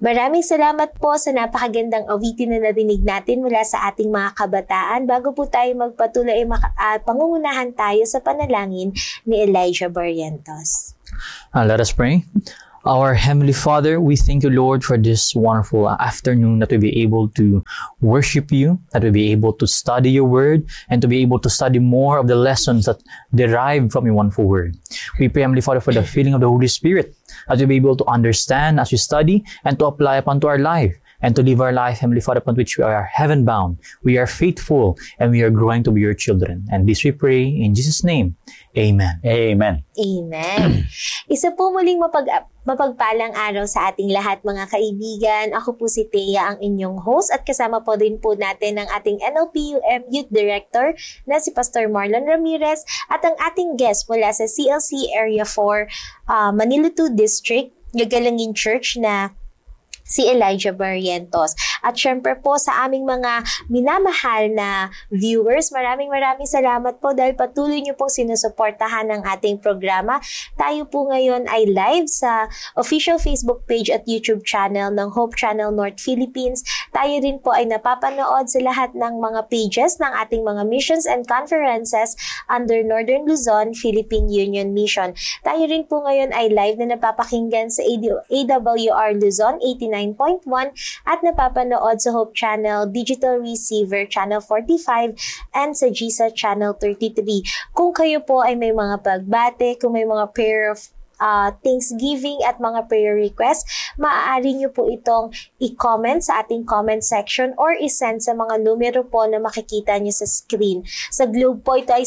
Maraming salamat po sa napakagandang awitin na narinig natin mula sa ating mga kabataan. Bago po tayo magpatuloy, pangungunahan tayo sa panalangin ni Elijah Barrientos. Let us pray. Our Heavenly Father, we thank you, Lord, for this wonderful afternoon that we'll be able to worship you, that we'll be able to study your word, and to be able to study more of the lessons that derive from your wonderful word. We pray, Heavenly Father, for the filling of the Holy Spirit, that we'll be able to understand as we study and to apply upon to our life, and to live our life, Heavenly Father, upon which we are heaven-bound, we are faithful, and we are growing to be your children. And this we pray in Jesus' name. Amen. Amen. Amen. Isa po muling mapagpalang araw sa ating lahat, mga kaibigan. Ako po si Thea, ang inyong host, at kasama po din po natin ang ating NLPUM Youth Director na si Pastor Marlon Ramirez at ang ating guest mula sa CLC Area 4, Manila 2 District, Gagalangin Church na si Elijah Barrientos. At syempre po sa aming mga minamahal na viewers, maraming salamat po dahil patuloy niyo pong sinusuportahan ng ating programa. Tayo po ngayon ay live sa official Facebook page at YouTube channel ng Hope Channel North Philippines. Tayo rin po ay napapanood sa lahat ng mga pages ng ating mga missions and conferences under Northern Luzon Philippine Union Mission. Tayo rin po ngayon ay live na napapakinggan sa AWR Luzon 89.1 at napapanood sa Hope Channel Digital Receiver Channel 45 and sa GSA Channel 33. Kung kayo po ay may mga pagbate, kung may mga prayer of Thanksgiving at mga prayer requests, maaari nyo po itong i-comment sa ating comment section or i-send sa mga numero po na makikita nyo sa screen. Sa Globe po ito ay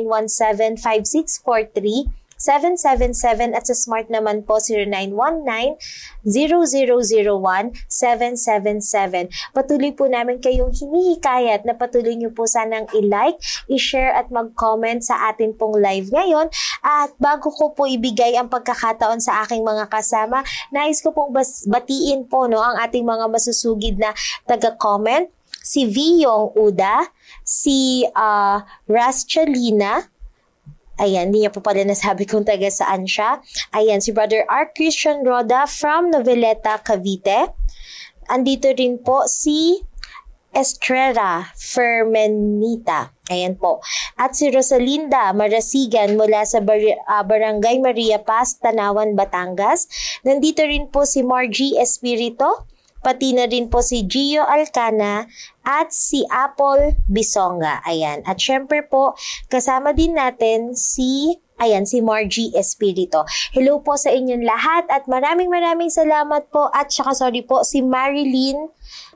0917-5643-777 at sa Smart naman po 0919-0001-777. Patuloy po namin kayong hinihikayat na patuloy nyo po sanang i-like, i-share at mag-comment sa atin pong live ngayon. At bago ko po ibigay ang pagkakataon sa aking mga kasama, nais ko pong batiin po ang ating mga masusugid na taga-comment. Si Viyong Uda, si Raschalina, ayan, hindi niya po pala nasabi kung taga saan siya. Ayan, si Brother R. Christian Roda from Noveleta, Cavite. Andito rin po si Estrella Fermenita. Ayan po. At si Rosalinda Marasigan mula sa Barangay Maria Paz, Tanawan, Batangas. Nandito rin po si Margie Espirito. Pati na rin po si Gio Alcana at si Apple Bisonga. Ayan. At syempre po, kasama din natin si Margie Espirito. Hello po sa inyong lahat at maraming salamat po. At saka si Marilyn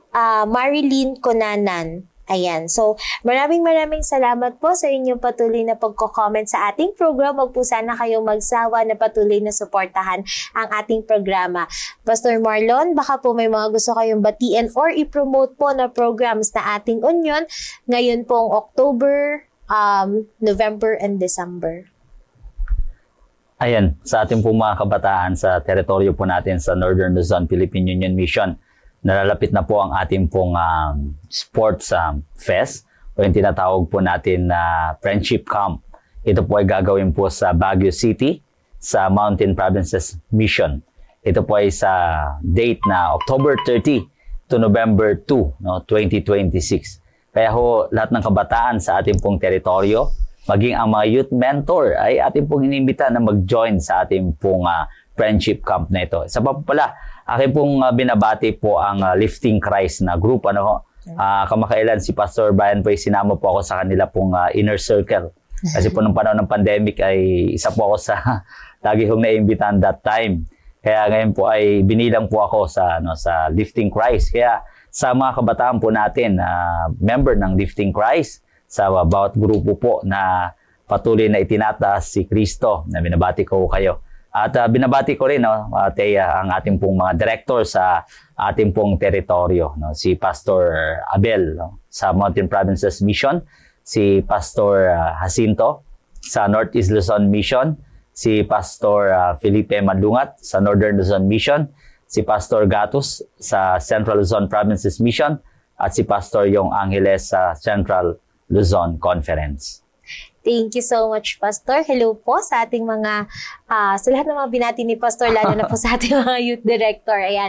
Conanan. Ayan. So, maraming salamat po sa inyong patuloy na pagko-comment sa ating program. Huwag po sana kayong magsawa na patuloy na suportahan ang ating programa. Pastor Marlon, baka po may mga gusto kayong batiin or i-promote po na programs na ating union ngayon pong October, November, and December. Ayan, sa ating pong mga kabataan sa teritoryo po natin sa Northern Luzon Philippine Union Mission, nalalapit na po ang ating pong sports fest o yung tinatawag po natin na Friendship Camp. Ito po ay gagawin po sa Baguio City sa Mountain Provinces Mission. Ito po ay sa date na October 30 to November 2, 2026. Kaya ho, lahat ng kabataan sa ating pong teritoryo, maging ang mga youth mentor ay ating pong inimbita na mag-join sa ating pong Friendship Camp na ito. Isa pa po pala, akin pong binabati po ang Lifting Christ na group. Kamakailan si Pastor Brian po ay sinama po ako sa kanila pong inner circle. Kasi po nung panahon ng pandemic ay isa po ako sa lagi kong naimbitahan that time. Kaya ngayon po ay binilang po ako sa Lifting Christ. Kaya sa mga kabataan po natin, member ng Lifting Christ, sa bawat grupo po na patuloy na itinataas si Kristo, na binabati ko kayo. At binabati ko rin, Thea, ang ating pong mga director sa ating pong teritoryo. Si Pastor Abel sa Mountain Provinces Mission, si Pastor Jacinto sa Northeast Luzon Mission, si Pastor Felipe Madungat sa Northern Luzon Mission, si Pastor Gatus sa Central Luzon Provinces Mission, at si Pastor Yong Angeles sa Central Luzon Conference. Thank you so much, Pastor. Hello po sa ating mga, sa lahat ng mga binati ni Pastor, lalo na po sa ating mga youth director. Ayan.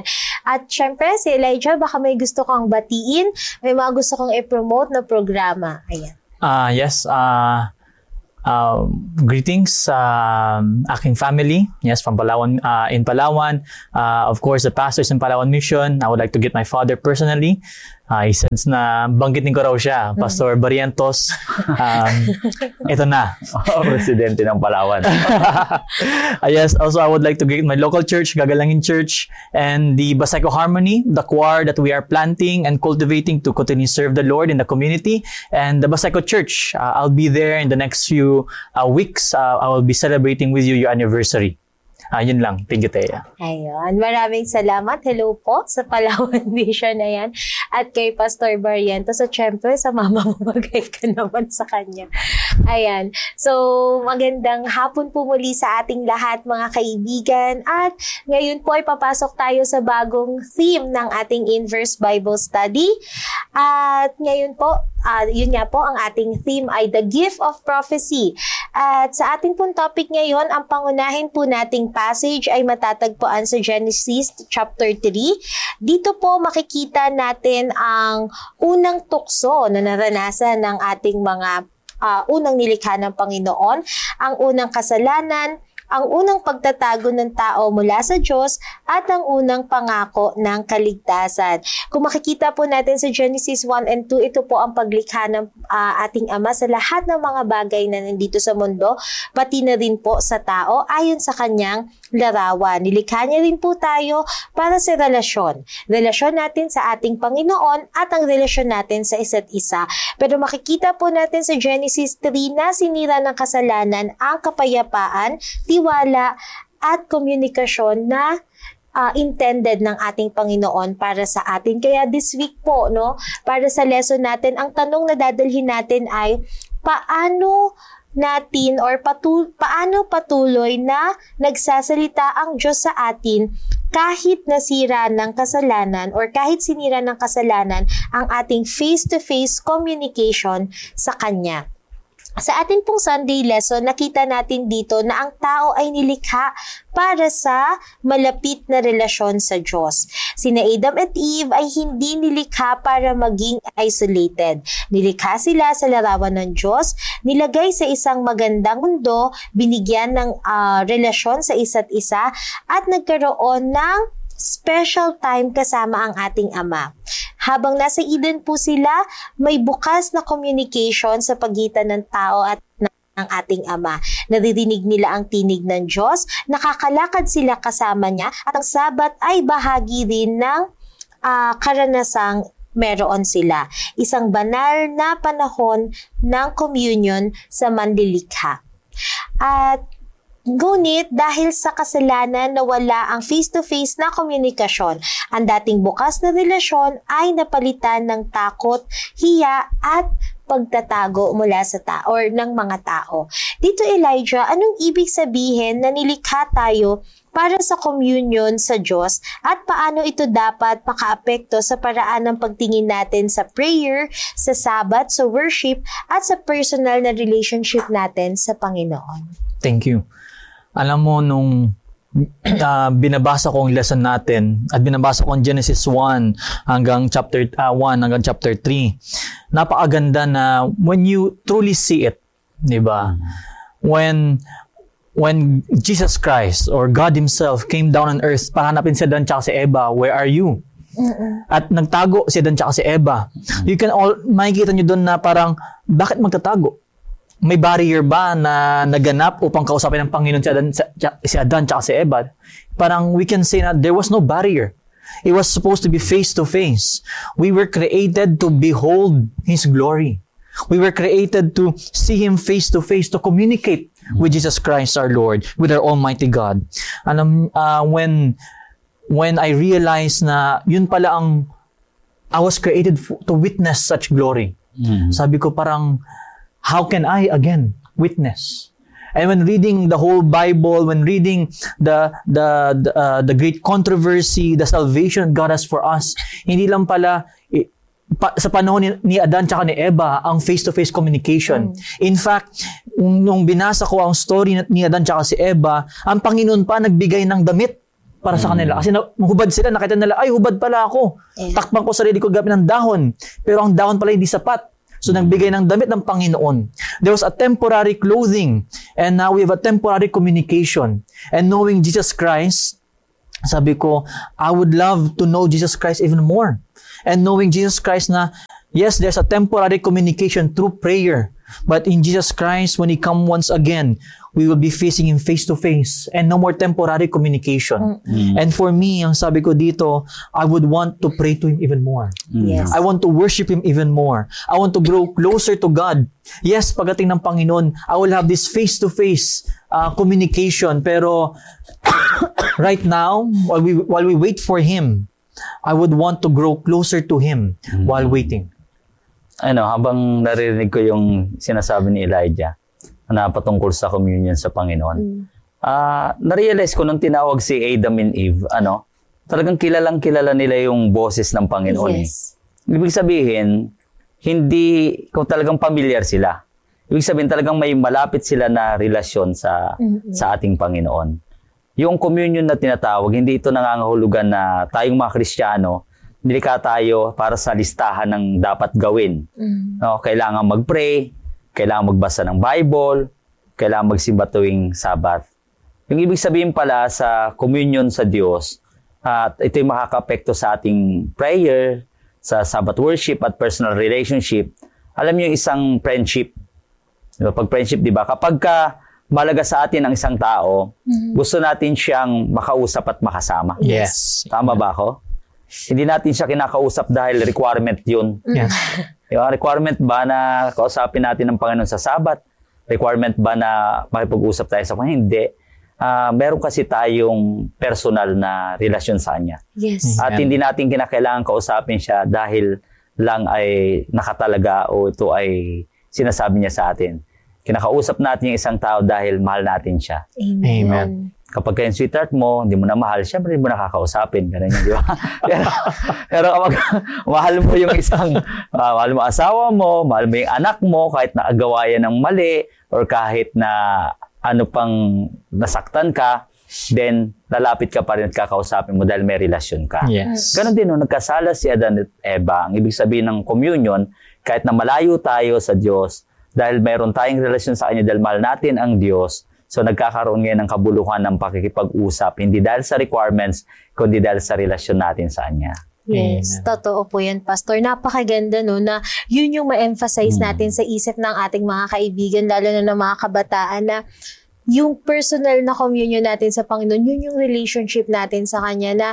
At syempre, si Elijah, baka may gusto kang batiin, may mga gusto kang i-promote na programa. Ayan. Yes. Greetings sa aking family. Yes, from Palawan, in Palawan. Of course, the pastors in Palawan Mission. I would like to get my father personally. He says na banggitin ko raw siya, Pastor Barrientos. Ito na. Presidente ng Palawan. Yes, also I would like to greet my local church, Gagalangin Church, and the Baseco Harmony, the choir that we are planting and cultivating to continue to serve the Lord in the community, and the Baseco Church. I'll be there in the next few weeks. I will be celebrating with you your anniversary. Yun lang. Thank you, Thea. Ayun. Maraming salamat. Hello po sa Palawan Mission na yan. At kay Pastor Barrientos. So, syempre, sa mama mo, magay ka naman sa kanya. Ayan. So, magandang hapon po muli sa ating lahat, mga kaibigan. At ngayon po ay papasok tayo sa bagong theme ng ating Inverse Bible Study. At ngayon po, yun nga po, ang ating theme ay The Gift of Prophecy. At sa ating pong topic ngayon, ang pangunahin po nating passage ay matatagpuan sa Genesis chapter 3. Dito po makikita natin ang unang tukso na naranasan ng ating mga unang nilikha ng Panginoon, ang unang kasalanan, ang unang pagtatago ng tao mula sa Diyos at ang unang pangako ng kaligtasan. Kung makikita po natin sa Genesis 1 and 2, ito po ang paglikha ng ating Ama sa lahat ng mga bagay na nandito sa mundo, pati na rin po sa tao ayon sa kanyang larawan. Nilikha niya rin po tayo para sa relasyon. Relasyon natin sa ating Panginoon at ang relasyon natin sa isa't isa. Pero makikita po natin sa Genesis 3 na sinira ng kasalanan ang kapayapaan, tiwala at komunikasyon na intended ng ating Panginoon para sa atin. Kaya this week po, no, para sa lesson natin, ang tanong na dadalhin natin ay paano natin or paano patuloy na nagsasalita ang Diyos sa atin kahit nasira ng kasalanan or kahit sinira ng kasalanan ang ating face-to-face communication sa Kanya. Sa ating pong Sunday lesson, nakita natin dito na ang tao ay nilikha para sa malapit na relasyon sa Diyos. Sina Adam at Eve ay hindi nilikha para maging isolated. Nilikha sila sa larawan ng Diyos, nilagay sa isang magandang mundo, binigyan ng relasyon sa isa't isa, at nagkaroon ng special time kasama ang ating Ama. Habang nasa Eden po sila, may bukas na communication sa pagitan ng tao at ng ating Ama. Naririnig nila ang tinig ng Diyos, nakakalakad sila kasama niya, at ang Sabat ay bahagi rin ng karanasang meron sila. Isang banal na panahon ng communion sa manlilikha. At ngunit dahil sa kasalanan nawala ang face-to-face na komunikasyon, ang dating bukas na relasyon ay napalitan ng takot, hiya at pagtatago mula sa tao or ng mga tao. Dito, Elijah, anong ibig sabihin na nilikha tayo para sa communion sa Diyos at paano ito dapat makaapekto sa paraan ng pagtingin natin sa prayer, sa Sabat, sa worship at sa personal na relationship natin sa Panginoon? Thank you. Alam mo, nung binabasa ko ang lesson natin at binabasa ko ang Genesis 1 hanggang chapter 1 hanggang chapter 3, napakaganda na when you truly see it, di ba? When Jesus Christ or God Himself came down on earth para hanapin si Adan tsaka si Eva, where are you? At nagtago si Adan tsaka si Eva. You can makikita nyo doon na parang, bakit magtatago? May barrier ba na naganap upang kausapin ng Panginoon si Adan tsaka si Eva? Parang we can say na there was no barrier. It was supposed to be face to face. We were created to behold His glory. We were created to see Him face to face, to communicate with Jesus Christ our Lord, with our Almighty God. When I realized na yun pala I was created to witness such glory. Sabi ko parang, how can I again witness? And when reading the whole Bible, when reading the great controversy, the salvation God has for us, hindi lang pala sa panahon ni Adan tsaka ni Eva ang face-to-face communication. In fact, nung binasa ko ang story ni Adan tsaka si Eva, ang Panginoon pa nagbigay ng damit para sa kanila. Kasi hubad sila, nakita nila, ay, hubad pala ako. Yeah. Takpan ko sarili ko gamit ng dahon. Pero ang dahon pala hindi sapat. So, nagbigay ng damit ng Panginoon. There was a temporary clothing. And now we have a temporary communication. And knowing Jesus Christ, sabi ko, I would love to know Jesus Christ even more. And knowing Jesus Christ na, yes, there's a temporary communication through prayer. But in Jesus Christ, when He comes once again, we will be facing Him face to face and no more temporary communication. And for me, ang sabi ko dito, I would want to pray to Him even more. Yes. I want to worship Him even more. I want to grow closer to God. Yes, pagdating ng Panginoon, I will have this face-to-face communication. Pero right now, while we wait for Him, I would want to grow closer to Him while waiting. Habang naririnig ko yung sinasabi ni Elijah na patungkol sa communion sa Panginoon, na-realize ko nung tinawag si Adam and Eve, talagang kilalang-kilala nila yung boses ng Panginoon. Yes. Ibig sabihin, hindi, kung talagang familiar sila. Ibig sabihin, talagang may malapit sila na relasyon sa ating Panginoon. Yung communion na tinatawag, hindi ito nangangahulugan na tayong mga Kristiyano, nilikha tayo para sa listahan ng dapat gawin. Kailangan mag-pray, kailangan magbasa ng Bible, kailangan magsimba tuwing Sabat. Yung ibig sabihin pala sa communion sa Diyos, ito'y makaka-apekto sa ating prayer, sa Sabbath worship at personal relationship. Alam niyo yung isang friendship. Pag friendship, di ba? Kapag malaga sa atin ang isang tao, gusto natin siyang makausap at makasama. Yes. Tama ba ako? Hindi natin siya kinakausap dahil requirement yun. Yes. Yung requirement ba na kausapin natin ng Panginoon sa Sabat? Requirement ba na makipag-usap tayo sa Panginoon? Hindi. Meron kasi tayong personal na relasyon sa Kanya. Yes. At hindi natin kinakailangan kausapin siya dahil lang ay nakatalaga o ito ay sinasabi niya sa atin. Kinakausap natin yung isang tao dahil mahal natin siya. Amen. Amen. Kapag yung sweetheart mo, hindi mo na mahal, syempre hindi mo nakakausapin. Ganun yun, di ba? pero kapag mahal mo yung isang, mahal mo asawa mo, mahal mo yung anak mo, kahit na agawayan ng mali, or kahit na pang nasaktan ka, then lalapit ka pa rin at kakausapin mo dahil may relasyon ka. Yes. Ganon din, nung nagkasala si Adan at Eva, ang ibig sabihin ng communion, kahit na malayo tayo sa Diyos, dahil mayroon tayong relasyon sa Kanya, dahil mahal natin ang Diyos, so nagkakaroon ngayon ng kabuluhan ng pakikipag-usap, hindi dahil sa requirements, kundi dahil sa relasyon natin sa Kanya. Yes, Amen. totoo po yan, Pastor. Napakaganda na yun yung ma-emphasize natin sa isip ng ating mga kaibigan, lalo na ng mga kabataan, na yung personal na communion natin sa Panginoon, yun yung relationship natin sa Kanya na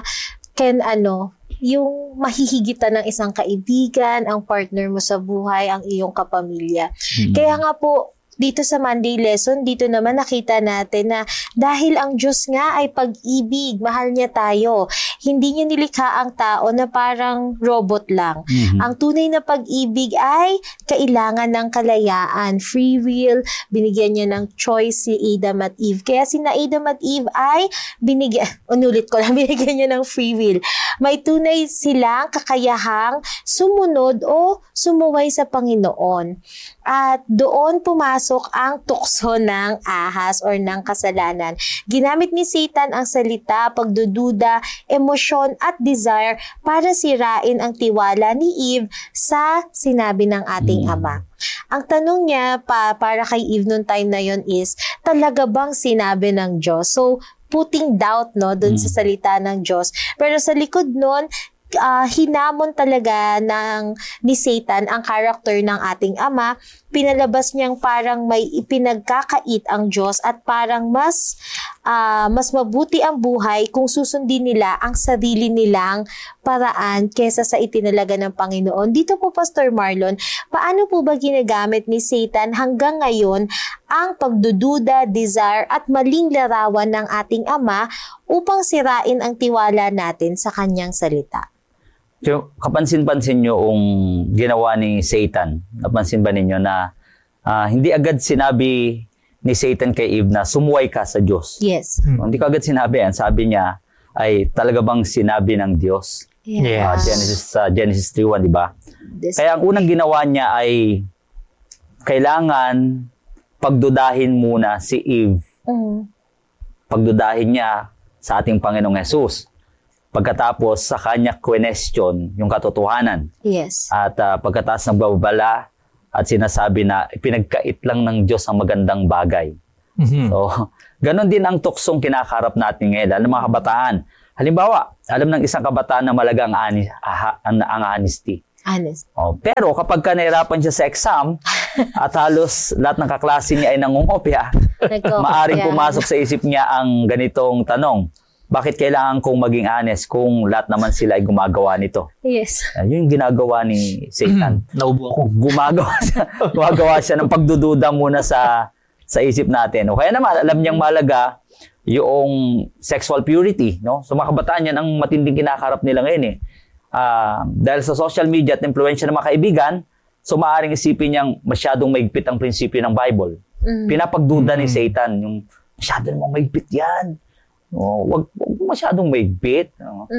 yung mahihigitan ng isang kaibigan, ang partner mo sa buhay, ang iyong kapamilya. Kaya nga po, dito sa Monday lesson, dito naman nakita natin na dahil ang Diyos nga ay pag-ibig, mahal niya tayo. Hindi niya nilikha ang tao na parang robot lang. Ang tunay na pag-ibig ay kailangan ng kalayaan, free will, binigyan niya ng choice si Adam at Eve. Kaya sina Adam at Eve ay binigyan niya ng free will. May tunay silang kakayahang sumunod o sumuway sa Panginoon. At doon pumasok ang tukso ng ahas or ng kasalanan. Ginamit ni Satan ang salita, pagdududa, emosyon at desire para sirain ang tiwala ni Eve sa sinabi ng ating Ama. Ang tanong niya para kay Eve noong time na yon is, talaga bang sinabi ng Diyos? So, putting doubt doon sa salita ng Diyos. Pero sa likod nun, hinamon talaga ni Satan ang character ng ating Ama. Pinalabas niyang parang may ipinagkakait ang Diyos at parang mas mabuti ang buhay kung susundin nila ang sarili nilang paraan kesa sa itinalaga ng Panginoon. Dito po, Pastor Marlon, paano po ba ginagamit ni Satan hanggang ngayon ang pagdududa, desire at maling larawan ng ating Ama upang sirain ang tiwala natin sa kanyang salita? So, kapansin-pansin nyo ang ginawa ni Satan. Napansin ba ninyo na hindi agad sinabi ni Satan kay Eve na sumuway ka sa Diyos? Yes. Hindi ko agad sinabi yan. Sabi niya ay talaga bang sinabi ng Diyos? Yes. Genesis 3:1, di ba? Kaya ang unang ginawa niya ay kailangan pagdudahin muna si Eve. Pagdudahin niya sa ating Panginoong Hesus. Pagkatapos sa kanya question yung katotohanan. Yes. At pagkatapos nagbabala at sinasabi na pinagkait lang ng Diyos ang magandang bagay. Mhm. So, ganon din ang tuksong kinakarap natin ngayon, lalo ng mga kabataan. Halimbawa, alam ng isang kabataan na malaga ang honesty. Honest. Pero kapag nahirapan siya sa exam at halos lahat ng kaklase niya ay nangungopya, maaring pumasok sa isip niya ang ganitong tanong, bakit kailangan kong maging honest kung lahat naman sila ay gumagawa nito? Yes. Yun yung ginagawa ni Satan. Naubo ako. Gumagawa siya ng pagdududa muna sa isip natin. O kaya naman, alam niyang malaga yung sexual purity. No? So mga kabataan yan ang matinding kinakarap nila ngayon eh. Dahil sa social media at influensya ng mga kaibigan, so maaaring isipin niyang masyadong maigpit ang prinsipyo ng Bible. Pinapagduda ni Satan, yung masyado namang maigpit yan. Wag masyadong maigpit.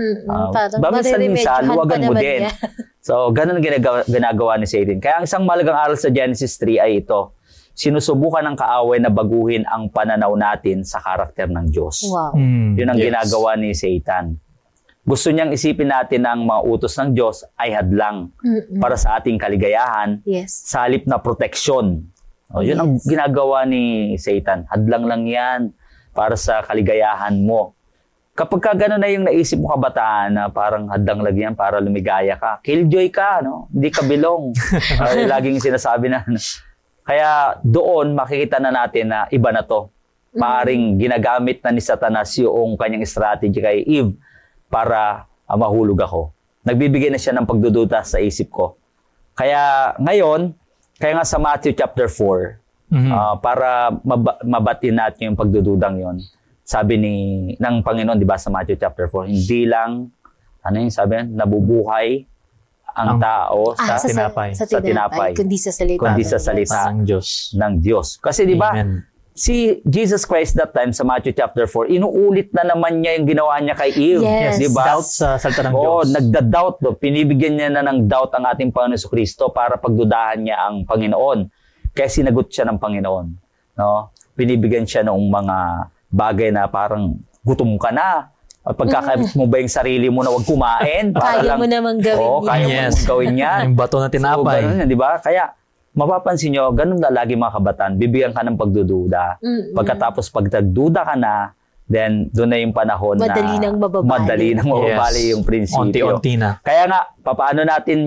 Minsan, luwagan mo din. So, ganun ginagawa ni Satan. Kaya ang isang malagang aral sa Genesis 3 ay ito. Sinusubukan ng kaaway na baguhin ang pananaw natin sa karakter ng Diyos. Wow. Yun ang ginagawa ni Satan. Gusto niyang isipin natin na ang mga utos ng Diyos ay hadlang para sa ating kaligayahan sa halip na proteksyon. Yun ang ginagawa ni Satan. Hadlang lang yan para sa kaligayahan mo. Kapag ka gano'n na yung naisip mo kabataan na parang hadlang lang yan para lumigaya ka, killjoy ka, no? Hindi ka bilong. Laging sinasabi na. Kaya doon makikita na natin na iba na to. Maaring ginagamit na ni Satanas yung kanyang strategy kay Eve para mahulog ako. Nagbibigay na siya ng pagdududa sa isip ko. Kaya ngayon, kaya nga sa Matthew chapter 4, para mabatin natin yung pagdududang yon. Sabi ng Panginoon, di ba, sa Matthew chapter 4, hindi lang, sabi nabubuhay ang tao sa tinapay, kundi sa salita ng Diyos. Ng Diyos. Kasi di ba, si Jesus Christ that time sa Matthew chapter 4, inuulit na naman niya yung ginawa niya kay Eve. Yes. Diba? Doubt sa salita ng Diyos. Nagda-doubt. Pinibigyan niya na ng doubt ang ating Panginoon Kristo para pagdudahan niya ang Panginoon. Kaya sinagot siya ng Panginoon. No? Binibigyan siya ng mga bagay na parang gutom ka na. Pagkakamit mo ba yung sarili mo na wag kumain? Kaya mo namang gawin kaya mo namang gawin yan. Yung bato na tinapay. So, ganun, di ba? Kaya, mapapansin nyo, ganun na lagi mga kabataan, bibigyan ka ng pagdududa. Pagkatapos pag nagduda ka na, then doon na yung panahon madali nang mababali yung prinsipyo. Unti-unti na. Kaya nga, papaano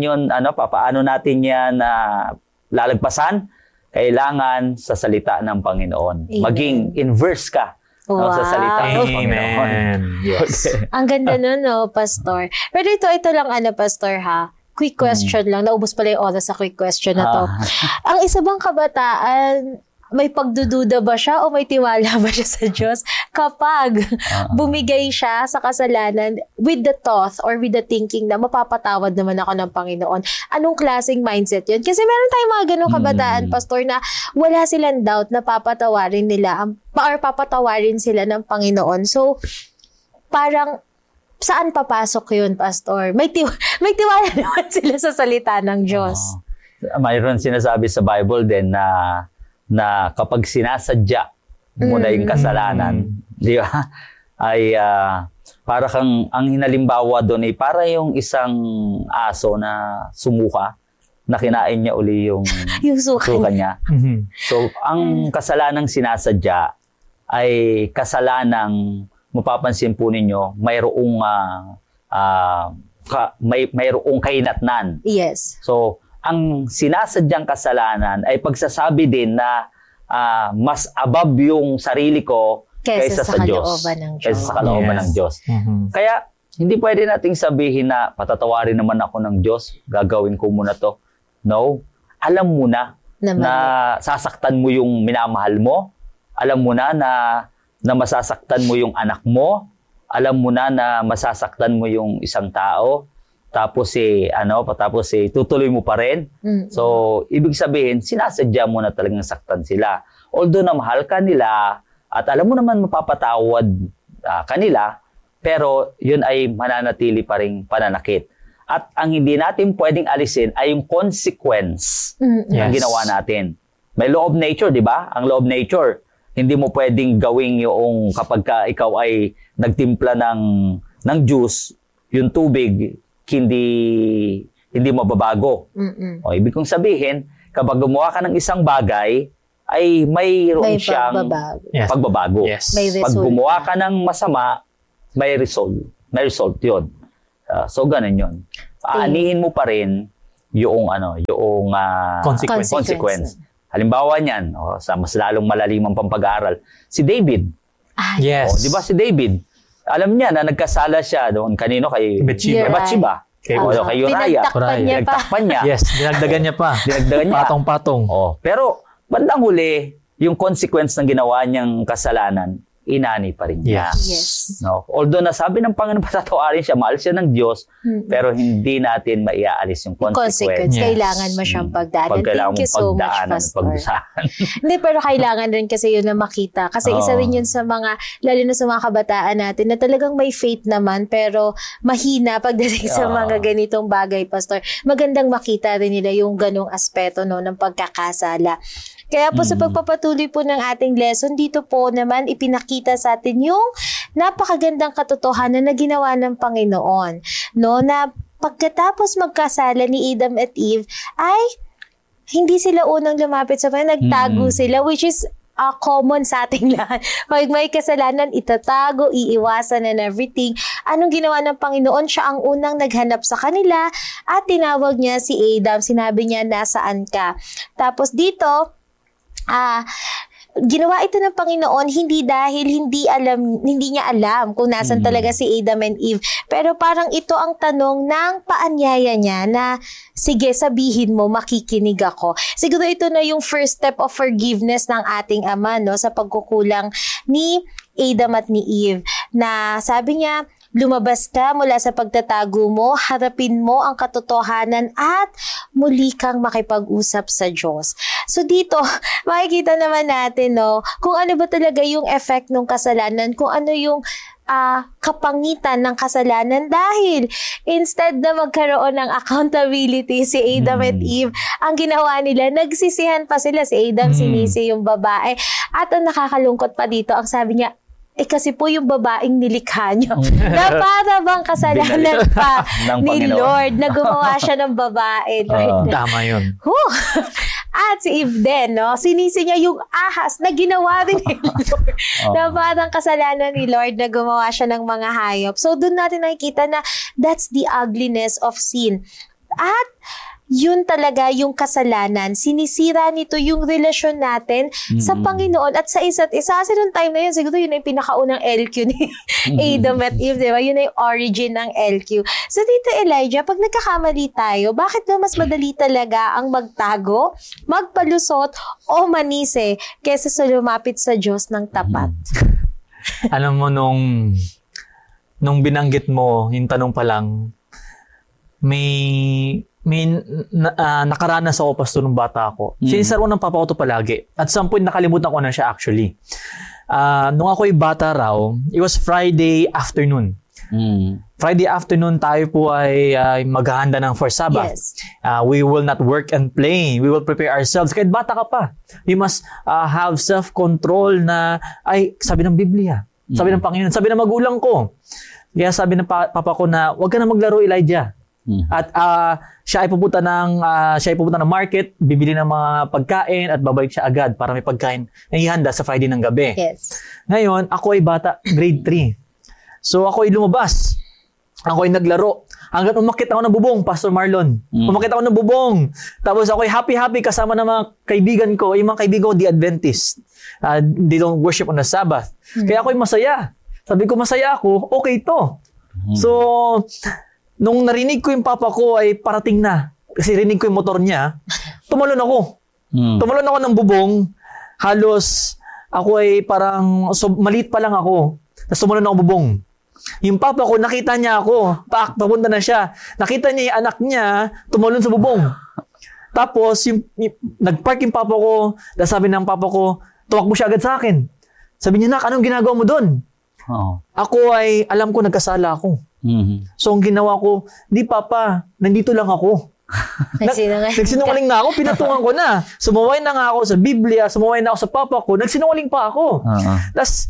natin yan na lalagpasan? Kailangan sa salita ng Panginoon. Amen. Maging inverse ka sa salita ng Panginoon. Yes. Ang ganda nun, no, Pastor. Pero ito lang, Pastor, ha? Quick question lang. Naubos pala yung oras sa quick question na to. Ang isa bang kabataan, may pagdududa ba siya o may tiwala ba siya sa Diyos kapag bumigay siya sa kasalanan with the thought or with the thinking na mapapatawad naman ako ng Panginoon? Anong klaseng mindset yun? Kasi meron tayong mga ganong kabataan, Pastor, na wala silang doubt na papatawarin sila ng Panginoon. So, parang saan papasok yun, Pastor? May tiwala naman sila sa salita ng Diyos. Mayroon sinasabi sa Bible din na kapag sinasadya mo na yung kasalanan, di ba? Ay para kang, ang hinalimbawa doon ay para yung isang aso na sumuka, na kinain niya uli yung suka niya. So, ang kasalanang sinasadya ay kasalanang, mapapansin po ninyo, mayroong kahinatnan. Yes. So, ang sinasadyang kasalanan ay pagsasabi din na mas above yung sarili ko kaysa sa Diyos. Kaysa sa kalooban ng Diyos. Kaya, hindi pwede nating sabihin na patatawarin naman ako ng Diyos, gagawin ko muna to. No. Alam mo na sasaktan mo yung minamahal mo. Alam mo na masasaktan mo yung anak mo. Alam mo na masasaktan mo yung isang tao. Tapos tutuloy mo pa rin. So, ibig sabihin, sinasadya mo na talagang saktan sila. Although na mahal ka nila at alam mo naman mapapatawad kanila, pero yun ay mananatili pa rin pananakit. At ang hindi natin pwedeng alisin ay yung consequence ng ginawa natin. May law of nature, di ba? Ang law of nature, hindi mo pwedeng gawing yung kapag ikaw ay nagtimpla ng juice, yung tubig hindi mababago. O, ibig kong sabihin, kapag gumawa ka ng isang bagay, ay mayroon siyang pagbabago. Yes. May Pag result. gumawa ka ng masama, may result. May result yun. So, ganun yun. Aanihin mo pa rin yung consequence. Halimbawa niyan, sa mas lalong malalimang pampag-aaral, si David. Yes. Di ba si David? Alam niya na nagkasala siya doon kanino kay Bathsheba. Kay Uriah. Pinagtakpan niya pa. Yes, dinagdagan niya pa. Patong-patong. Pero bandang huli, yung consequence ng ginawa niyang kasalanan, inani pa rin niya. Yes. No? Although nasabi ng Panginoon patatawarin siya, mahal siya ng Diyos, pero hindi natin maiaalis yung consequence. Yes. Kailangan mo siyang pagdaanan. Thank you so much, Pastor. Hindi, pero kailangan rin kasi yun na makita. Kasi isa rin yun sa mga, lalo na sa mga kabataan natin, na talagang may faith naman, pero mahina pagdating sa mga ganitong bagay, Pastor. Magandang makita rin nila yung ganong aspeto ng pagkakasala. Kaya po sa pagpapatuloy po ng ating lesson, dito po naman ipinakita sa atin yung napakagandang katotohanan na ginawa ng Panginoon. No, na pagkatapos magkasala ni Adam at Eve, ay hindi sila unang lumapit sa Panginoon, nagtago sila, which is common sa ating lahat. Pag may kasalanan, itatago, iiwasan and everything. Anong ginawa ng Panginoon? Siya ang unang naghanap sa kanila at tinawag niya si Adam. Sinabi niya, nasaan ka? Tapos dito, ginawa ito ng Panginoon hindi dahil hindi niya alam kung nasan talaga si Adam and Eve. Pero parang ito ang tanong ng paanyaya niya na, sige, sabihin mo, makikinig ako. Siguro ito na yung first step of forgiveness ng ating Ama, no, sa pagkukulang ni Adam at ni Eve. Na sabi niya, lumabas ka mula sa pagtatago mo, harapin mo ang katotohanan at muli kang makipag-usap sa Diyos. So dito, makikita naman natin, no, kung ano ba talaga yung effect ng kasalanan, kung ano yung kapangitan ng kasalanan, dahil instead na magkaroon ng accountability si Adam at Eve, ang ginawa nila, nagsisihan pa sila. Si Adam sinisi yung babae. At ang nakakalungkot pa dito, ang sabi niya, kasi po yung babaeng nilikha niyo. Na para bang kasalanan pa ni Lord na gumawa siya ng babae. Tama yun. At si Eve din, no? Sinisi niya yung ahas na ginawa rin ni Lord. Na parang kasalanan ni Lord na gumawa siya ng mga hayop. So doon natin nakikita na that's the ugliness of sin. At yun talaga yung kasalanan. Sinisira nito yung relasyon natin sa Panginoon at sa isa't isa. Kasi noong time na yun, siguro yun yung pinakaunang LQ ni Adam at Eve, diba? Yun na yung origin ng LQ. So dito, Elijah, pag nagkakamali tayo, bakit ba mas madali talaga ang magtago, magpalusot, o manise kesa sa lumapit sa Diyos ng tapat? Alam mo, nung binanggit mo, yung tanong pa lang, nakaranas ako, Pastor, nung bata ako. Sinisaro ng papa ko to palagi. At some point, nakalimutan ko na siya actually. Nung ako'y bata raw, it was Friday afternoon. Friday afternoon, tayo po ay maghahanda ng for Sabbath. Yes. We will not work and play. We will prepare ourselves. Kahit bata ka pa, you must have self-control na, sabi ng Biblia, sabi ng Panginoon, sabi ng magulang ko. Kaya sabi ng papa ko na, huwag ka na maglaro, Elijah. At siya ay pupunta ng market, bibili ng mga pagkain at babalik siya agad para may pagkain na ihanda sa Friday ng gabi. Yes. Ngayon, ako ay bata, grade 3. So ako ay lumabas. Ako ay naglaro. Hanggang umakit ako ng bubong, Pastor Marlon. Umakit ako ng bubong. Tapos ako ay happy-happy kasama ng mga kaibigan ko. Yung mga kaibigan ko, the Adventist. They don't worship on the Sabbath. Kaya ako ay masaya. Sabi ko, masaya ako, okay to. So, nung narinig ko yung papa ko ay parating na, kasi rinig ko yung motor niya, tumalon ako. Tumalon ako ng bubong. Halos ako ay parang, maliit pa lang ako. Tapos tumalon ako bubong. Yung papa ko, nakita niya ako. Papunta na siya. Nakita niya yung anak niya, tumalon sa bubong. Tapos, nagpark yung papa ko. Tapos sabi ng papa ko, tumakbo siya agad sa akin. Sabi niya, Nak, anong ginagawa mo doon? Ako ay, alam ko, nagkasala ako. So, ang ginawa ko, di papa, nandito lang ako. Nagsinungaling na ako, pinatungan ko na. Sumaway na nga ako sa Biblia, sumaway na ako sa papa ko, nagsinungaling pa ako. Tapos,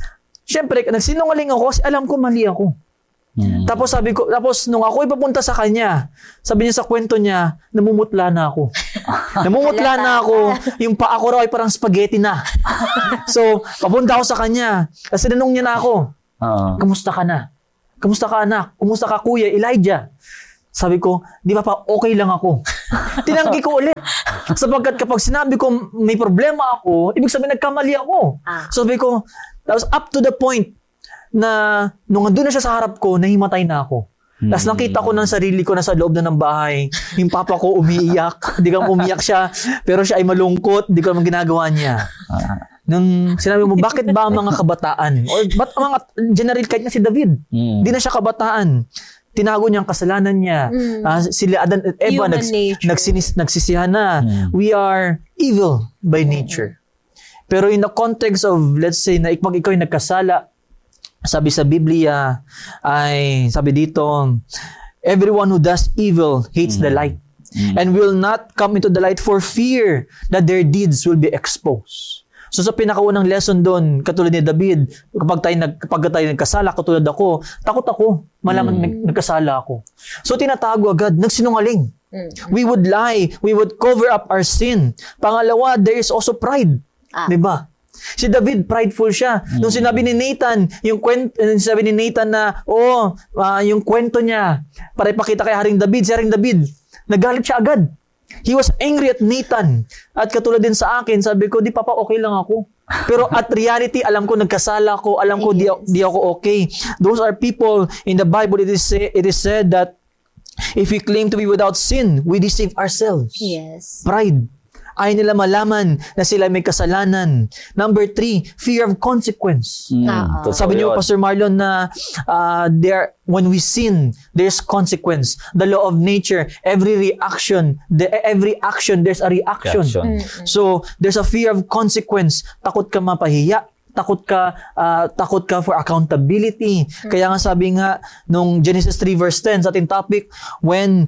syempre, nagsinungaling ako kasi alam ko mali ako. Tapos nung ako ipapunta sa kanya, sabi niya sa kwento niya, namumutla na ako. Namumutla na ako, yung paa ko raw ay parang spaghetti na. So, papunta ako sa kanya, kasi tinanong niya na ako, kamusta ka na? Kamusta ka anak? Kamusta ka kuya, Elijah? Sabi ko, di ba pa, okay lang ako. Tinanggi ko ulit. Sapagkat kapag sinabi ko may problema ako, ibig sabihin nagkamali ako. So sabi ko, that was up to the point na nung andun na siya sa harap ko, nahimatay na ako. Tapos nakita ko ng sarili ko na sa loob na ng bahay, yung papa ko umiiyak. Hindi ka umiyak siya, pero siya ay malungkot, hindi ko naman ginagawa niya. Nung sinabi mo, bakit ba ang mga kabataan? Or ba't ang mga general, kahit nga si David, hindi na siya kabataan. Tinago niya ang kasalanan niya. Sila Adan at Eva nagsisihan na. We are evil by nature. Pero in the context of, let's say, na pag ikaw ay nagkasala, sabi sa Biblia, sabi dito, everyone who does evil hates the light and will not come into the light for fear that their deeds will be exposed. So sa pinakaunang lesson doon, katulad ni David, kapag tayo nagkasala, katulad ako, takot ako, malaman nagkasala ako. So tinatago agad, nagsinungaling. We would lie, we would cover up our sin. Pangalawa, there is also pride. Diba? Si David, prideful siya. Nung sinabi ni Nathan, na, yung kwento niya, para ipakita kay Haring David, si Haring David, nagalit siya agad. He was angry at Nathan. At katulad din sa akin, sabi ko, di papa, okay lang ako. Pero at reality, alam ko nagkasala ko, alam ko di ako okay. Those are people, in the Bible, it is said that if we claim to be without sin, we deceive ourselves. Yes. Pride. Ayaw nila malaman na sila may kasalanan. Number 3, fear of consequence. Sabi niyo, Pastor Marlon, na when we sin, there's consequence. The law of nature, every action, there's a reaction. So, there's a fear of consequence. Takot ka mapahiya. Takot ka for accountability. Kaya nga sabi nga nung Genesis 3 verse 10 sa ating topic, when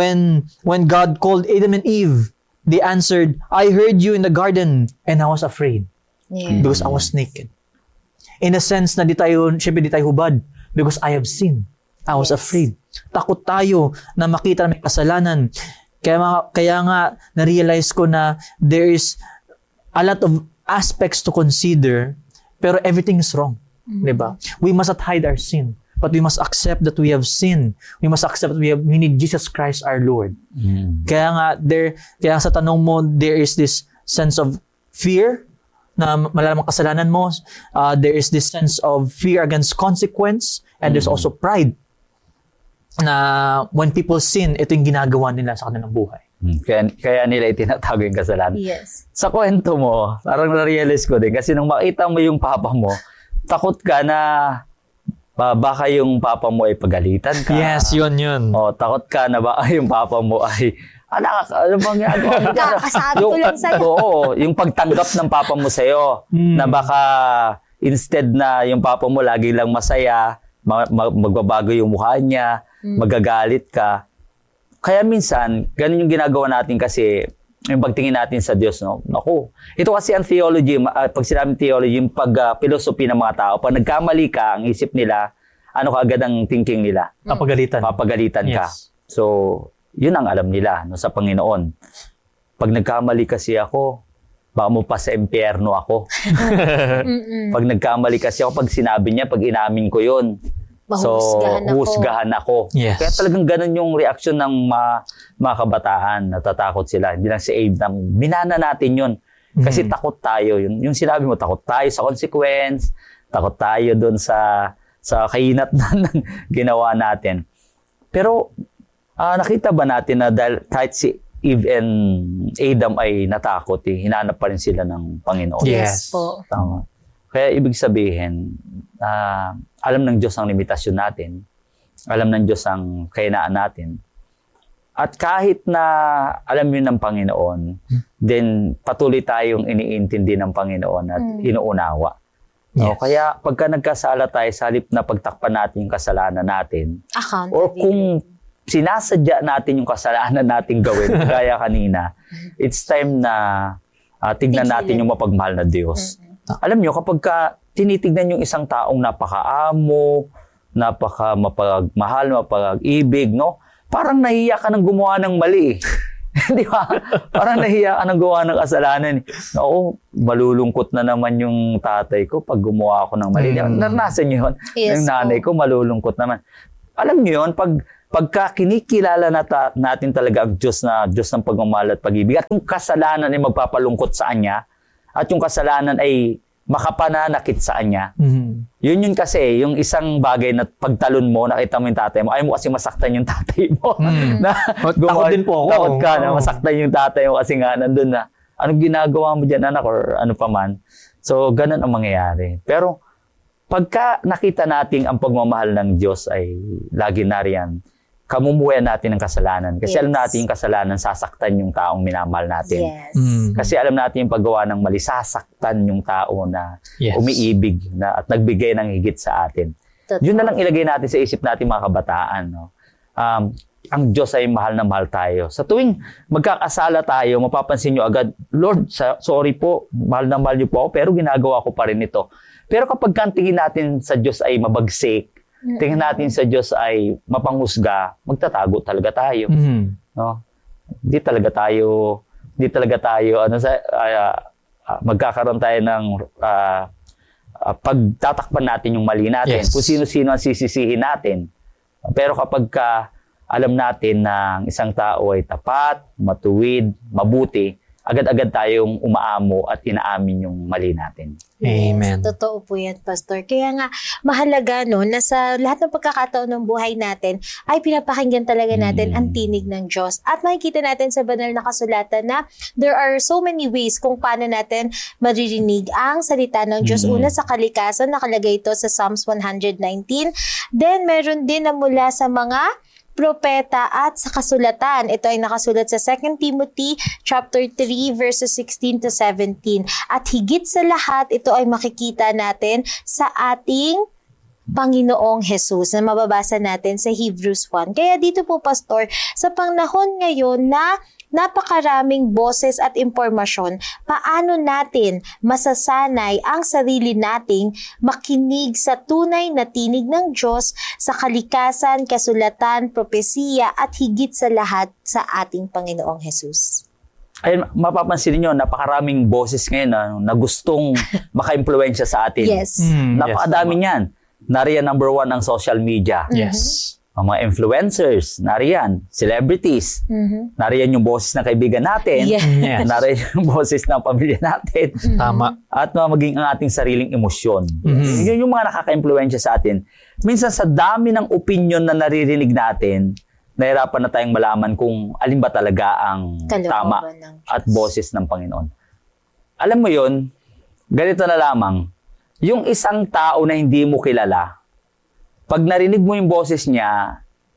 God called Adam and Eve, they answered, I heard you in the garden and I was afraid because I was naked. In a sense na di tayo hubad because I have sinned. I was afraid. Takot tayo na makita na may kasalanan. Kaya nga na-realize ko na there is a lot of aspects to consider, pero everything is wrong. Diba? We must not hide our sin. But we must accept that we have sinned. We must accept that we need Jesus Christ our Lord. Kaya sa tanong mo, there is this sense of fear na malalamang kasalanan mo. There is this sense of fear against consequence. And there's also pride na when people sin, ito yung ginagawa nila sa kanilang buhay. Kaya nila itinatago yung kasalanan. Yes. Sa kwento mo, parang na-realize ko din. Kasi nung makita mo yung papa mo, takot ka na baka yung papa mo ay pagalitan ka. Yes, yun. Takot ka na baka yung papa mo ay, ano bang ginagawa mo? Kakasabi ko lang sa'yo. Oo, yung pagtanggap ng papa mo sa'yo, na baka instead na yung papa mo lagi lang masaya, magbabago yung mukha niya, magagalit ka. Kaya minsan, ganun yung ginagawa natin kasi, yung pagtingin natin sa Diyos, no? Naku. Ito kasi ang theology, pag sinabing theology, yung pag-philosophy ng mga tao, pag nagkamali ka, ang isip nila, ano kaagad ang thinking nila? Papagalitan ka. So, yun ang alam nila no, sa Panginoon. Pag nagkamali kasi ako, baka mo pa sa impyerno ako. Pag nagkamali kasi ako, pag sinabi niya, pag inamin ko yun, husgahan ako. Yes. Kaya talagang ganun yung reaksyon ng mga kabataan. Natatakot sila. Hindi lang si Adam. Minana natin yun. Kasi takot tayo. Yung sinabi mo, takot tayo sa consequence. Takot tayo dun sa kainat na ginawa natin. Pero nakita ba natin na dahil kahit si Eve and Adam ay natakot, hinanap pa rin sila ng Panginoon. Yes po. Tama. Kaya ibig sabihin, alam ng Diyos ang limitasyon natin. Alam ng Diyos ang kahinaan natin. At kahit na alam yun ng Panginoon, then patuloy tayong iniintindi ng Panginoon at inuunawa. Yes. Kaya pagka nagkasala tayo, sa halip na pagtakpan natin yung kasalanan natin, o kung sinasadya natin yung kasalanan natin gawin, kaya kanina, it's time na tignan natin yung mapagmahal na Diyos. Alam nyo, kapag tinitignan yung isang taong napakaamo, mapagmahal, mapag-ibig, no? Parang nahiya ka ng gumawa ng mali. Di ba? Parang nahiya ka ng gumawa ng kasalanan. Oo, malulungkot na naman yung tatay ko pag gumawa ako ng mali. Naranasan niyo yun? Yes, Yung nanay ko, malulungkot naman. Alam niyo yun, pagka kinikilala natin talaga ang Diyos ng pagmamahal at pag-ibig, at yung kasalanan ay magpapalungkot sa Kanya, at yung kasalanan ay makapananakit sa Kanya, yun kasi, yung isang bagay na pagtalon mo, nakita mo yung tatay mo, ayaw mo kasi masaktan yung tatay mo. Takot din po ako. Takot ka na masaktan yung tatay mo kasi nga nandun na, anong ginagawa mo dyan, anak, or ano pa man. So, ganun ang mangyayari. Pero, pagka nakita natin ang pagmamahal ng Diyos ay lagi nariyan, kamumuhay natin ng kasalanan. Kasi alam natin yung kasalanan, sasaktan yung taong minamahal natin. Yes. Kasi alam natin yung paggawa ng mali, sasaktan yung tao na umiibig at nagbigay ng higit sa atin. Totoo. Yun na lang ilagay natin sa isip natin mga kabataan. No? Ang Diyos ay mahal na mahal tayo. Sa tuwing magkakasala tayo, mapapansin nyo agad, Lord, sorry po, mahal na mahal niyo po ako, pero ginagawa ko pa rin ito. Pero kapag tingin natin sa Diyos ay mabagsik, tingin natin sa Diyos ay mapanghusga, magtatago talaga tayo. No? Hindi talaga tayo magkakaroon tayo ng pagtatakpan natin yung mali natin. Kung sino-sino ang sisisihin natin. Pero kapag alam natin na ang isang tao ay tapat, matuwid, mabuti, agad-agad tayong umaamo at inaamin yung mali natin. Amen. Yes, totoo po yan, Pastor. Kaya nga, mahalaga no, na sa lahat ng pagkakataon ng buhay natin, ay pinapakinggan talaga natin ang tinig ng Diyos. At makikita natin sa banal na kasulatan na there are so many ways kung paano natin maririnig ang salita ng Diyos. Una sa kalikasan, nakalagay ito sa Psalms 119. Then, meron din na mula sa mga propeta at sa kasulatan. Ito ay nakasulat sa 2 Timothy chapter 3 verses 16 to 17. At higit sa lahat, ito ay makikita natin sa ating Panginoong Jesus na mababasa natin sa Hebrews 1. Kaya dito po, Pastor, sa panahon ngayon na napakaraming boses at impormasyon, paano natin masasanay ang sarili nating makinig sa tunay na tinig ng Diyos sa kalikasan, kasulatan, propesiya at higit sa lahat sa ating Panginoong Jesus? Ayun, mapapansin niyo, napakaraming boses ngayon na gustong maka-impluwensya sa atin. Yes. Napakadami niyan. Nariyan number 1 ang social media. Yes. Ang mga influencers, nariyan. Celebrities, nariyan yung boses ng kaibigan natin. Yes. Nariyan yung boses ng pamilya natin. Tama. At maging ang ating sariling emosyon. Yun yung mga nakaka-impluwensya sa atin. Minsan sa dami ng opinion na naririnig natin, nahirapan na tayong malaman kung alin ba talaga ang tama at boses ng Panginoon. Alam mo yun, ganito na lamang, yung isang tao na hindi mo kilala, pag narinig mo yung boses niya,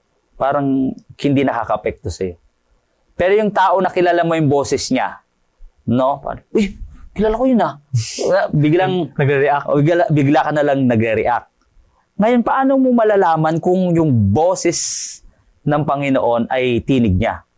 parang hindi nakaka-apekto sa'yo. Pero yung tao na kilala mo yung boses niya, no? Parang, uy, kilala ko yun ah. Biglang, nagre-react. Bigla ka na lang nagre-react. Ngayon, paano mo malalaman kung yung boses ng Panginoon ay tinig niya?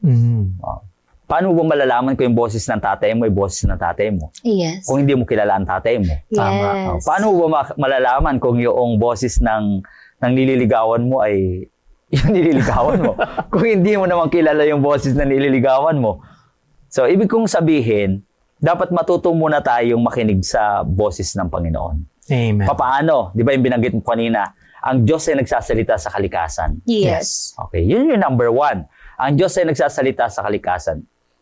Paano mo ba malalaman kung yung boses ng tatay mo ay boses ng tatay mo? Yes. Kung hindi mo kilala ang tatay mo. Yes. Paano mo ba malalaman kung yung boses ng nililigawan mo ay yung nililigawan mo? Kung hindi mo naman kilala yung boses na nililigawan mo. So, ibig kong sabihin, dapat matuto muna tayong makinig sa boses ng Panginoon. Amen. Paano? Di ba yung binanggit mo kanina? Ang Diyos ay nagsasalita sa kalikasan. Yes. Okay, yun yung number 1. Ang Diyos ay nagsasalita sa kalikasan.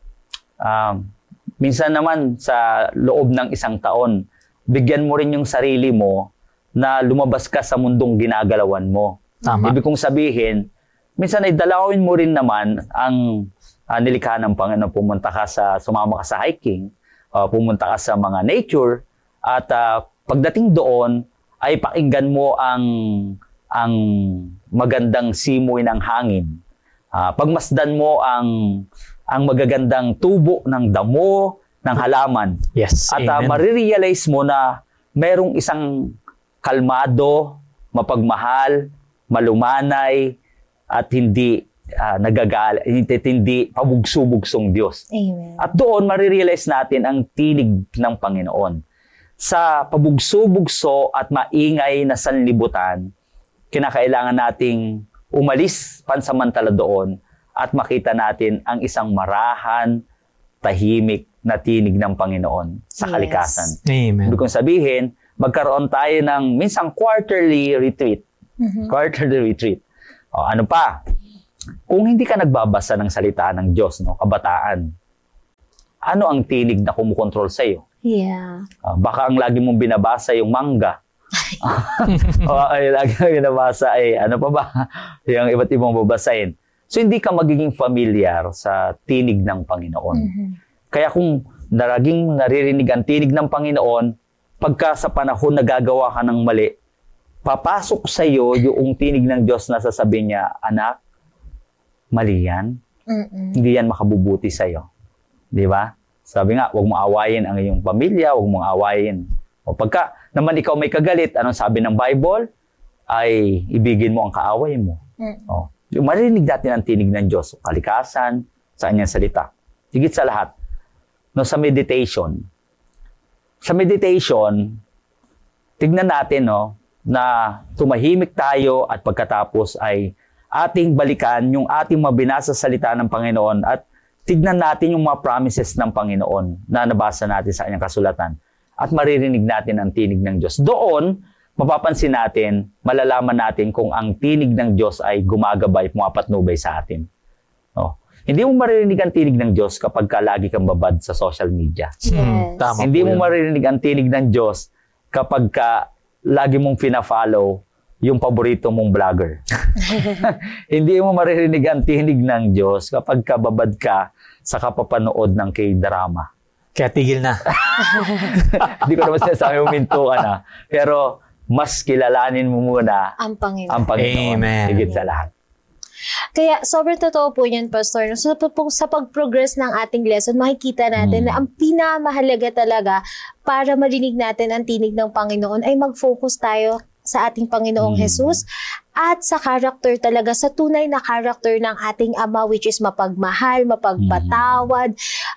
Minsan naman sa loob ng isang taon, bigyan mo rin yung sarili mo na lumabas ka sa mundong ginagalawan mo. Tama. Ibig kong sabihin, minsan ay dalawin mo rin naman ang nilikha ng Panginoon. Sumama ka sa hiking, pumunta ka sa mga nature, at pagdating doon, ay pakinggan mo ang magandang simoy ng hangin. Pagmasdan mo ang magagandang tubo ng damo, ng halaman. Yes. At Amen. marirealize mo na mayroong isang kalmado, mapagmahal, malumanay, at hindi hindi pabugso-bugsong Diyos. Amen. At doon marirealize natin ang tinig ng Panginoon. sa pabugso-bugso at maingay na sanlibutan, kinakailangan nating umalis pansamantala doon at makita natin ang isang marahan, tahimik na tinig ng Panginoon sa kalikasan. Amen. Ibig kong sabihin, magkaroon tayo ng minsang quarterly retreat. Quarterly retreat. O, ano pa? Kung hindi ka nagbabasa ng salita ng Diyos, no, kabataan, ano ang tinig na kumukontrol sa iyo? Yeah. Baka ang lagi mong binabasa yung manga. O ay lagi mong binabasa ay ano pa ba? Yung iba't ibang babasahin. So hindi ka magiging familiar sa tinig ng Panginoon. Kaya kung laging naririnig ang tinig ng Panginoon, pagka sa panahon nagagawa ka ng mali, papasok sa iyo yung tinig ng Diyos na sasabihin niya, anak, mali yan. Hindi yan makabubuti sa iyo. Di ba? Sabi nga, huwag mo awayin ang iyong pamilya, huwag mong awayin. O pagka naman ikaw may kagalit, anong sabi ng Bible? Ay, ibigin mo ang kaaway mo. O, yung marinig natin ang tinig ng Diyos, kalikasan, sa kanyang salita. Higit sa lahat, no, sa meditation. Sa meditation, tignan natin, no, na tumahimik tayo at pagkatapos ay ating balikan yung ating mabinasa salita ng Panginoon at tignan natin yung mga promises ng Panginoon na nabasa natin sa kanyang kasulatan at maririnig natin ang tinig ng Diyos. Doon, mapapansin natin, malalaman natin kung ang tinig ng Diyos ay gumagabay, pumapatnubay sa atin. No? Hindi mo maririnig ang tinig ng Diyos kapag lagi kang babad sa social media. Yes. Tama Hindi po mo yun. maririnig ang tinig ng Diyos kapag lagi mong fina-follow yung paborito mong vlogger. Hindi mo maririnig ang tinig ng Diyos kapag babad ka sa kapapanood ng K-drama. Kaya tigil na. Hindi ko naman sinasabi huminto ka na. Pero mas kilalanin mo muna Ang Panginoon. ang Panginoon. Amen. Higit sa lahat. Kaya sobrang totoo po yan, Pastor. No? Sa pag-progress ng ating lesson, makikita natin na ang pinamahalaga talaga para marinig natin ang tinig ng Panginoon ay mag-focus tayo sa ating Panginoong Jesus at sa character talaga, sa tunay na character ng ating Ama, which is mapagmahal, mapagpatawad,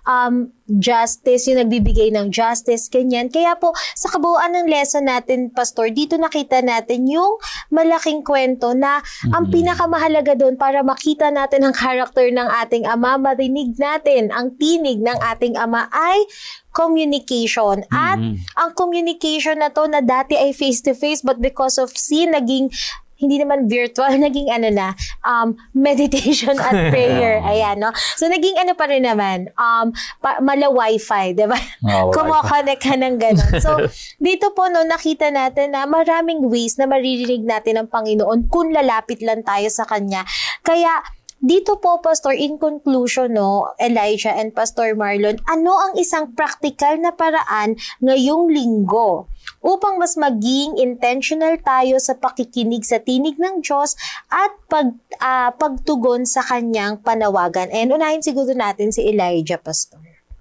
justice, yung nagbibigay ng justice, ganyan. Kaya po, sa kabuuan ng lesson natin, Pastor, dito nakita natin yung malaking kwento na ang pinakamahalaga doon para makita natin ang character ng ating Ama, marinig natin ang tinig ng ating Ama ay communication. At ang communication na to na dati ay face-to-face but because of sin, naging hindi naman virtual, naging meditation at prayer. Ayan, no? So, naging pa rin naman, mala Wi-Fi, diba? Kumokonek ka ng gano'n. So, dito po, no, nakita natin na maraming ways na maririnig natin ang Panginoon kung lalapit lang tayo sa Kanya. Kaya, dito po, Pastor, in conclusion, no, Elijah and Pastor Marlon, ano ang isang practical na paraan ngayong linggo upang mas maging intentional tayo sa pakikinig sa tinig ng Diyos at pagtugon sa Kanyang panawagan? And unahin siguro natin si Elijah, Pastor.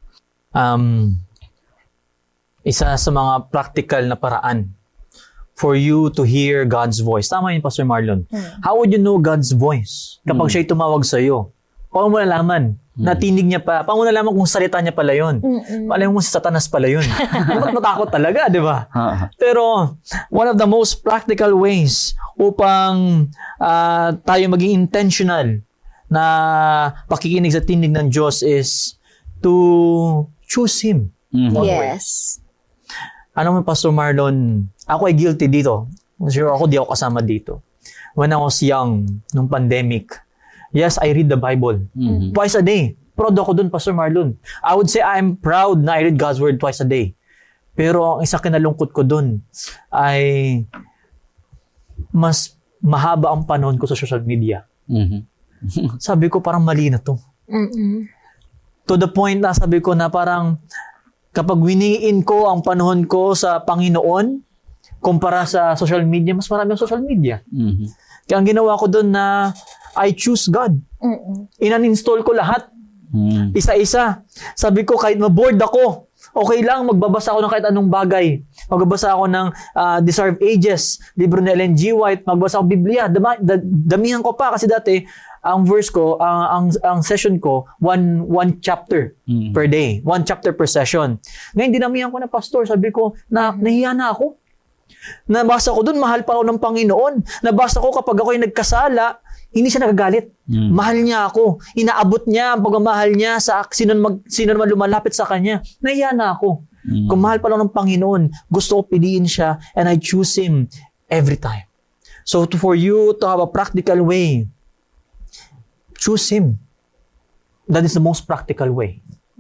Isa sa mga practical na paraan for you to hear God's voice. Tama yun, Pastor Marlon. How would you know God's voice kapag siya'y tumawag sa'yo? Paano mo nalaman? Natinig niya pa. Paano mo nalaman kung salita niya pala yun? Palay mo si Satanas pala yun. Ba't matakot talaga, di ba? Pero, one of the most practical ways upang tayo maging intentional na pakikinig sa tinig ng Diyos is to choose Him. Yes. Ano mo, Pastor Marlon, ako ay guilty dito. Sure ako, di ako kasama dito. When I was young, nung pandemic, yes, I read the Bible. Twice a day. Proud ako dun, Pastor Marlon. I would say I'm proud na I read God's Word twice a day. Pero ang isa kinalungkot ko dun ay mas mahaba ang panahon ko sa social media. Sabi ko, parang mali na to. To the point na sabi ko na parang kapag winiin ko ang panahon ko sa Panginoon, kumpara sa social media, mas marami ang social media. Kaya ang ginawa ko doon na I choose God. Inan-install ko lahat. Isa-isa. Sabi ko, kahit ma-bored ako, okay lang, magbabasa ako ng kahit anong bagay. magbabasa ako ng Disarved Ages, libro ni Ellen G. White, magbabasa ako Biblia. Damihan ko pa kasi dati, ang verse ko, ang session ko, one chapter per day. One chapter per session. Ngayon, dinamihan ko na, pastor. Sabi ko, nahiya na ako. Nabasa ko dun, mahal pa ako ng Panginoon. Nabasa ko kapag ako'y nagkasala, hindi siya nagagalit. Mahal niya ako. Inaabot niya ang pagmamahal niya sa sino naman lumalapit sa kanya. Nahiya na ako. Kung mahal pa lang ng Panginoon, gusto ko piliin siya and I choose Him every time. So for you to have a practical way, choose Him. That is the most practical way.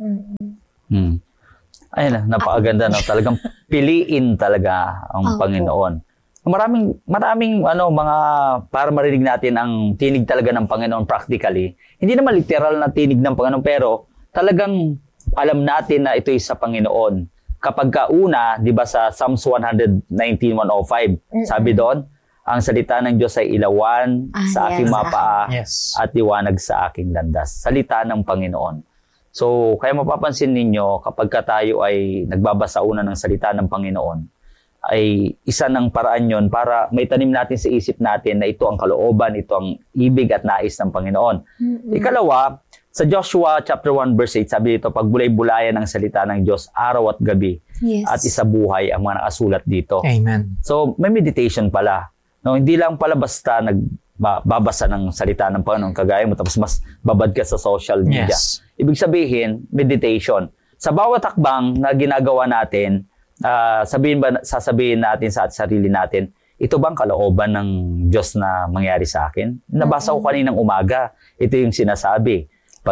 Ayun na, napakaganda na. Talagang piliin talaga ang Panginoon. Maraming mga para marinig natin ang tinig talaga ng Panginoon practically. Hindi naman literal na tinig ng Panginoon, pero talagang alam natin na ito'y sa Panginoon. Kapag kauna, di ba sa Psalms 119:105, sabi doon, ang salita ng Diyos ay ilawan sa aking mapaa at liwanag sa aking landas. Salita ng Panginoon. So, kaya mapapansin ninyo, kapag tayo ay nagbabasa una ng salita ng Panginoon, ay isa ng paraan yon para may tanim natin sa isip natin na ito ang kalooban, ito ang ibig at nais ng Panginoon. Ikalawa, sa Joshua chapter 1 verse 8, sabi dito, pagbulay-bulayan ng salita ng Diyos araw at gabi at isabuhay ang mga nakasulat dito. Amen. So, may meditation pala. No, hindi lang pala basta nagbabasa ng salita ng Panginoon kagaya mo tapos mas babad ka sa social media. Yes. Ibig sabihin, meditation. Sa bawat hakbang na ginagawa natin, sasabihin natin sa sarili natin, ito bang kalooban ng Diyos na mangyari sa akin? Nabasa ko kaninang umaga, ito yung sinasabi.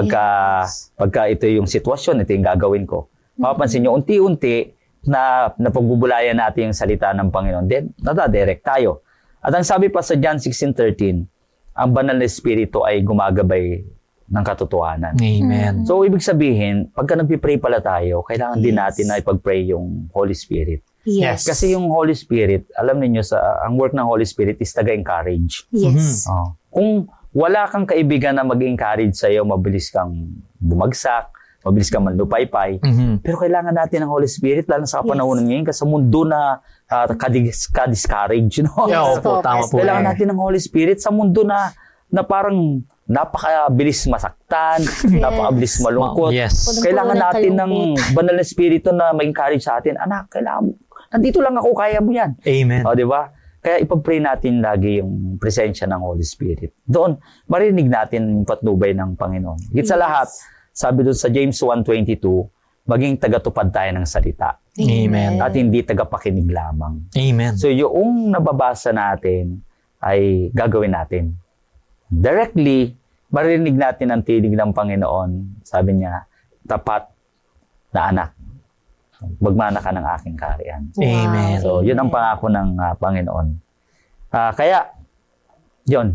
Pagka ito yung sitwasyon, ito yung gagawin ko. Mapapansin nyo, unti-unti na pagbubulayan natin yung salita ng Panginoon, then nadadirect tayo. At ang sabi pa sa John 16:13, ang banal na Espiritu ay gumagabay ng katotohanan. Amen. So, ibig sabihin, pagka nagpipray pala tayo, kailangan din natin na ipag-pray yung Holy Spirit. Yes. Kasi yung Holy Spirit, alam niyo ang work ng Holy Spirit is taga-encourage. Yes. Kung wala kang kaibigan na mag-encourage sa'yo, mabilis kang bumagsak, mabilis kang manlupaypay. Pero kailangan natin ng Holy Spirit, lalo sa panahon ngayon, kasi sa mundo na ka-discourage. No? Tama po. Kailangan natin ng Holy Spirit sa mundo na parang napakabilis masaktan, napakabilis malungkot. Yes. Kailangan natin ng banal na Espiritu na mag-encourage sa atin. Anak, kailangan, nandito lang ako, kaya mo yan. Amen. O, di ba? Kaya ipag-pray natin lagi yung presensya ng Holy Spirit. Doon, marinig natin yung patnubay ng Panginoon. Higit sa lahat, sabi doon sa James 1:22, maging tagatupad tayo ng salita. Amen. At hindi tagapakinig lamang. Amen. So yung nababasa natin ay gagawin natin. Directly, marinig natin ang tinig ng Panginoon. Sabi niya, tapat na anak. Magmana ka ng aking kaharian. Amen. So, yun ang pangako ng Panginoon. Kaya, yun.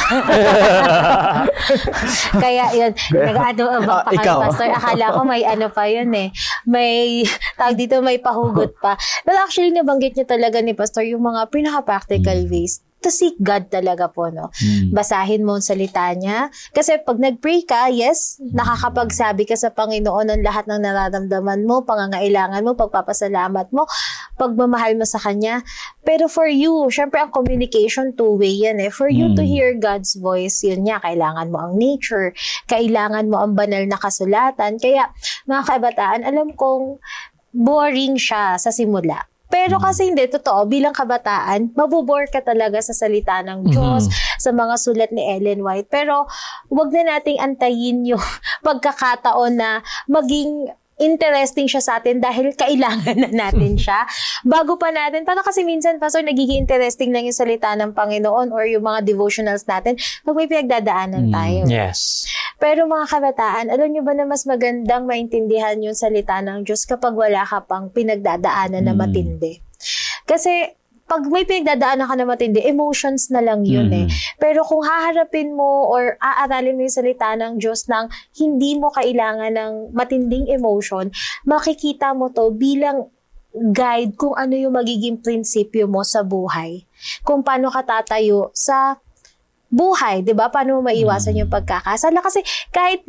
Kaya yun, nag-ano ba pa Ikaw. Pastor? Akala ko may ano pa yun eh. May, tawag dito, may pahugot pa. But actually, nabanggit niyo talaga ni Pastor yung mga pinaka-practical ways to seek God talaga po, no? Basahin mo ang salita niya. Kasi pag nag-pray ka, yes, nakakapagsabi ka sa Panginoon ng lahat ng nararamdaman mo, pangangailangan mo, pagpapasalamat mo, pagmamahal mo sa Kanya. Pero for you, syempre ang communication two-way yan eh. For you to hear God's voice, yun niya, kailangan mo ang nature, kailangan mo ang banal na kasulatan. Kaya, mga kabataan, alam kong boring siya sa simula. Pero kasi hindi, totoo, bilang kabataan, mabubore ka talaga sa salita ng Diyos, sa mga sulat ni Ellen White. Pero wag na nating antayin yung pagkakataon na maging interesting siya sa atin dahil kailangan na natin siya. Bago pa natin, paano kasi minsan, Pastor, nagiging interesting lang yung salita ng Panginoon or yung mga devotionals natin pag may pinagdadaanan tayo. Yes. Pero mga kabataan, alam nyo ba na mas magandang maintindihan yung salita ng Diyos kapag wala ka pang pinagdadaanan na matindi? Kasi pag may pinagdadaanan ka na matindi, emotions na lang yun eh. Pero kung haharapin mo or aaralin mo yung salita ng Diyos nang hindi mo kailangan ng matinding emotion, makikita mo to bilang guide kung ano yung magiging prinsipyo mo sa buhay. Kung paano ka tatayo sa buhay, 'di ba? Paano mo maiwasan yung pagkakasala? Kasi kahit nga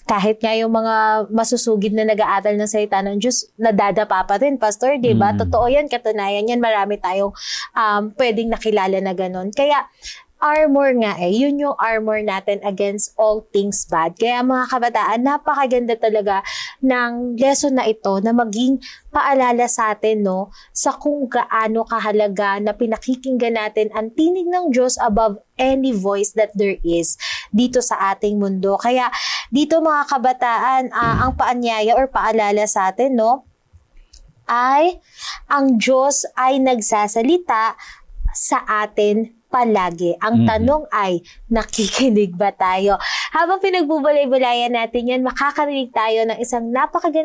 kahit nga yung mga masusugid na nag-aaral ng salita ng Diyos, nadadapa pa rin, Pastor, di ba? Totoo yan, katunayan yan, marami tayong pwedeng nakilala na ganun. Kaya, armor nga yun yung armor natin against all things bad. Kaya mga kabataan, napakaganda talaga ng lesson na ito na maging paalala sa atin, no, sa kung gaano kahalaga na pinakikinggan natin ang tinig ng Diyos above any voice that there is dito sa ating mundo. Kaya dito mga kabataan, ang paanyaya or paalala sa atin, no, ay ang Diyos ay nagsasalita sa atin palagi. Ang tanong ay, nakikinig ba tayo? Habang pinagbubalay-balayan natin yan, makakarinig tayo ng isang napakaganda